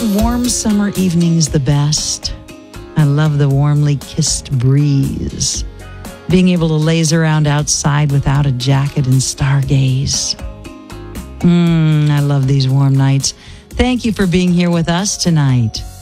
warm summer evenings the best? I love the warmly kissed breeze. Being able to laze around outside without a jacket and stargaze. I love these warm nights. Thank you for being here with us tonight.